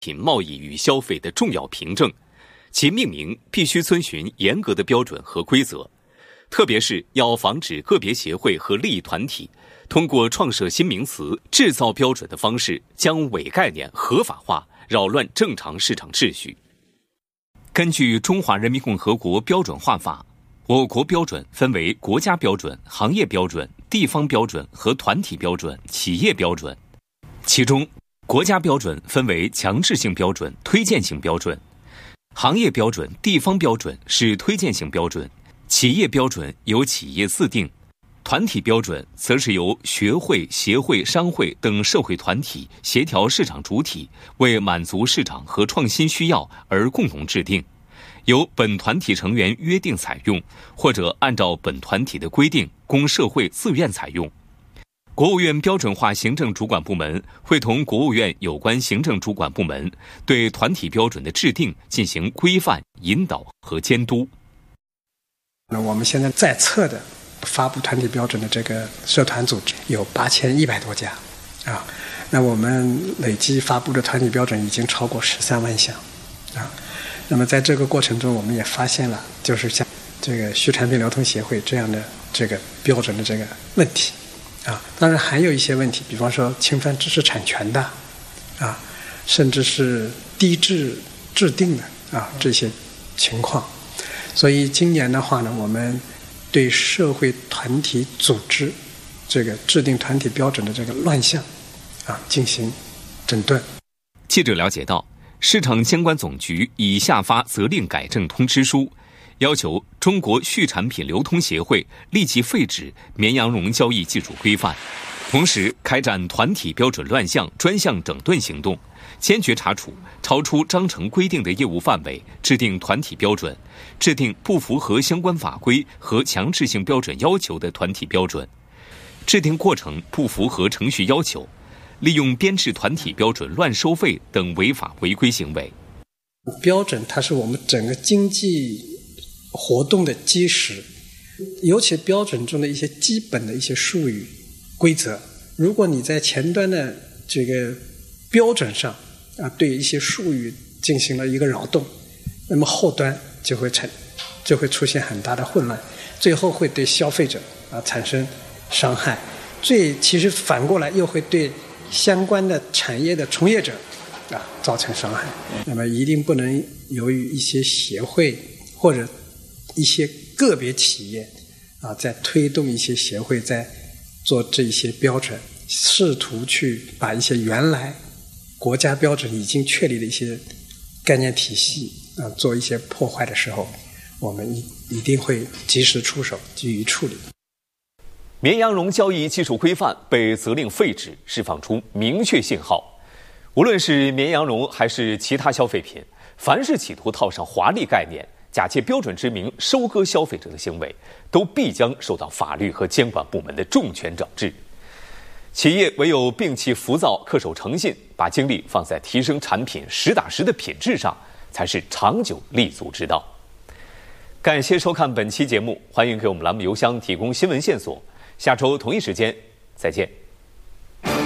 品贸易与消费的重要凭证，其命名必须遵循严格的标准和规则，特别是要防止个别协会和利益团体通过创设新名词、制造标准的方式将伪概念合法化，扰乱正常市场秩序。根据《中华人民共和国标准化法》，我国标准分为国家标准、行业标准、地方标准和团体标准、企业标准。其中，国家标准分为强制性标准、推荐性标准；行业标准、地方标准是推荐性标准；企业标准由企业自定；团体标准则是由学会、协会、商会等社会团体协调市场主体为满足市场和创新需要而共同制定，由本团体成员约定采用，或者按照本团体的规定供社会自愿采用。国务院标准化行政主管部门会同国务院有关行政主管部门对团体标准的制定进行规范、引导和监督。 那我们现在在册的发布团体标准的这个社团组织有8100多家啊，那我们累计发布的团体标准已经超过13万项啊。那么在这个过程中，我们也发现了，就是像这个畜产品流通协会这样的这个标准的这个问题啊，当然还有一些问题，比方说侵犯知识产权的啊，甚至是低制定的啊这些情况。所以今年的话呢，我们对社会团体组织这个制定团体标准的这个乱象啊进行整顿。 记者了解到，市场监管总局已下发责令改正通知书，要求中国畜产品流通协会立即废止绵羊绒交易技术规范，同时开展团体标准乱象专项整顿行动，坚决查处超出章程规定的业务范围制定团体标准、制定不符合相关法规和强制性标准要求的团体标准、制定过程不符合程序要求、利用编制团体标准乱收费等违法违规行为。 标准它是我们整个经济活动的基石，尤其标准中的一些基本的一些术语规则，如果你在前端的这个标准上啊对一些术语进行了一个扰动，那么后端就会出现很大的混乱，最后会对消费者啊产生伤害，其实反过来又会对相关的产业的从业者啊造成伤害。那么一定不能由于一些协会或者一些个别企业啊在推动一些协会在做这些标准，试图去把一些原来国家标准已经确立的一些概念体系啊做一些破坏的时候，我们一定会及时出手予以处理。 绵羊绒交易技术规范被责令废止，释放出明确信号。无论是绵羊绒还是其他消费品，凡是企图套上华丽概念、假借标准之名收割消费者的行为，都必将受到法律和监管部门的重拳整治。企业唯有摒弃浮躁，恪守诚信，把精力放在提升产品实打实的品质上，才是长久立足之道。感谢收看本期节目，欢迎给我们栏目邮箱提供新闻线索。下周同一时间再见。